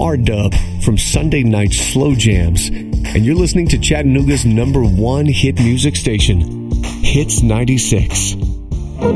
R-Dub from Sunday Night Slow Jams. And you're listening to Chattanooga's #1 hit music station, Hits 96.